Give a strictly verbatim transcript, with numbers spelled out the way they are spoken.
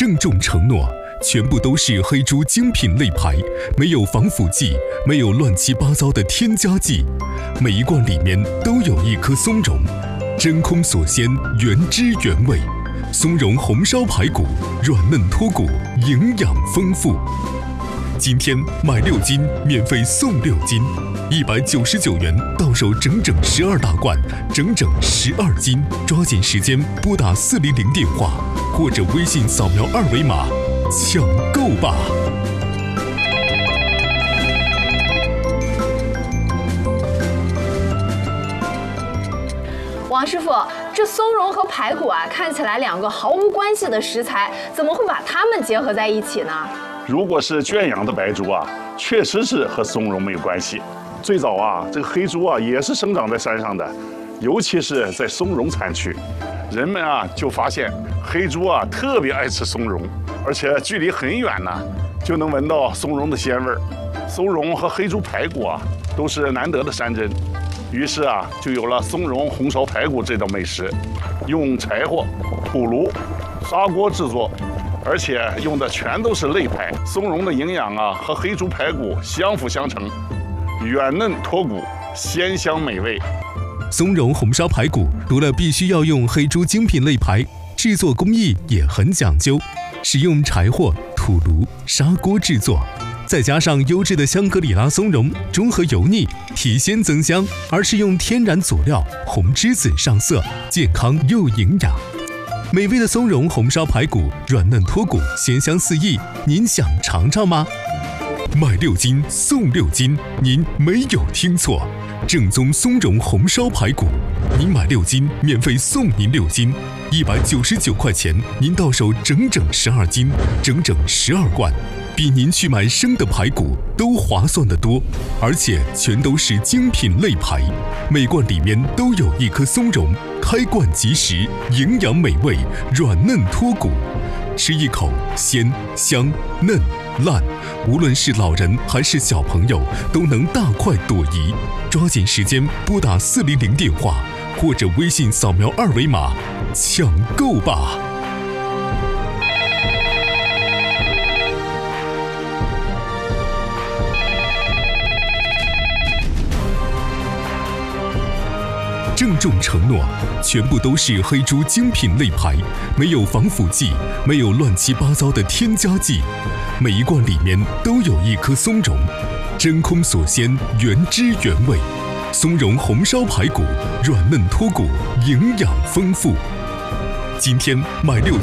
郑重承诺，全部都是黑猪精品肋排，没有防腐剂，没有乱七八糟的添加剂，每一罐里面都有一颗松茸，真空锁鲜，原汁原味。松茸红烧排骨，软嫩脱骨，营养丰富。今天买六斤免费送六斤，一百九十九元到手整整十二大罐，整整十二斤。抓紧时间拨打四零零电话或者微信扫描二维码抢购吧。 王师傅，这松茸和排骨啊，看起来两个毫无关系的食材，怎么会把它们结合在一起呢？ 如果是圈养的白猪啊，确实是和松茸没有关系。最早啊，这个黑猪啊也是生长在山上的，尤其是在松茸产区，人们啊就发现黑猪啊特别爱吃松茸，而且距离很远呢，就能闻到松茸的鲜味儿。松茸和黑猪排骨啊都是难得的山珍，于是啊就有了松茸红烧排骨这道美食，用柴火、土炉、砂锅制作。而且用的全都是肋排，松茸的营养啊和黑猪排骨相辅相成，软嫩脱骨，鲜香美味。 松茸红烧排骨除了必须要用黑猪精品肋排，制作工艺也很讲究，使用柴火、土炉、砂锅制作，再加上优质的香格里拉松茸，中和油腻，提鲜增香，而是用天然佐料红栀子上色，健康又营养。美味的松茸红烧排骨，软嫩脱骨，鲜香四溢，您想尝尝吗？买六斤送六斤，您没有听错，正宗松茸红烧排骨，您买六斤免费送您六斤，一百九十九块钱，您到手整整十二斤，整整十二罐，比您去买生的排骨都划算得多，而且全都是精品肋排，每罐里面都有一颗松茸，开罐即食，营养美味，软嫩脱骨，吃一口鲜香嫩烂，无论是老人还是小朋友都能大快朵颐。抓紧时间拨打四零零电话或者微信扫描二维码抢购吧。郑重承诺，全部都是黑猪精品肋排，没有防腐剂，没有乱七八糟的添加剂，每一罐里面都有一颗松茸，真空锁鲜，原汁原味。松茸红烧排骨，软嫩脱骨，营养丰富。今天买六